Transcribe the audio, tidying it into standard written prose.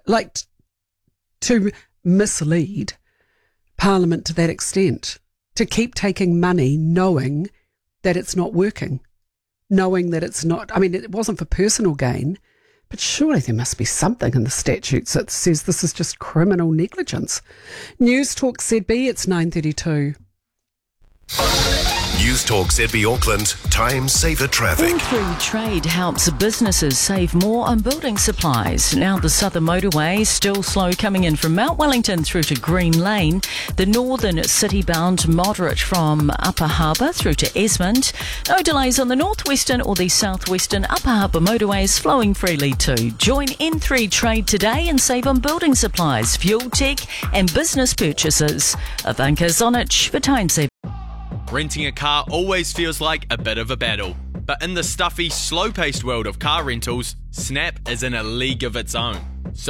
Like, to mislead Parliament to that extent, to keep taking money knowing that it's not working, knowing that it's not, I mean, it wasn't for personal gain, but surely there must be something in the statutes that says this is just criminal negligence. News Talk ZB, it's 9:32. News Talk ZB Auckland, time saver traffic. N3 Trade helps businesses save more on building supplies. Now the southern motorway is still slow coming in from Mount Wellington through to Green Lane. The northern city-bound moderate from Upper Harbour through to Esmond. No delays on the northwestern or the southwestern Upper Harbour motorways, flowing freely too. Join N3 Trade today and save on building supplies, fuel tech and business purchases. Avanka Zonich for time saver. Renting a car always feels like a bit of a battle, but in the stuffy, slow-paced world of car rentals, Snap is in a league of its own.